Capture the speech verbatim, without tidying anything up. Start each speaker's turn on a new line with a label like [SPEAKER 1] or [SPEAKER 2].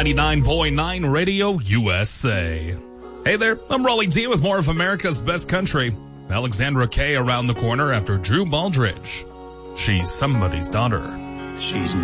[SPEAKER 1] ninety-nine point nine Radio U S A. Hey there, I'm Raleigh D with more of America's Best Country. Alexandra Kay around the corner after Drew Baldridge. She's somebody's daughter.
[SPEAKER 2] She's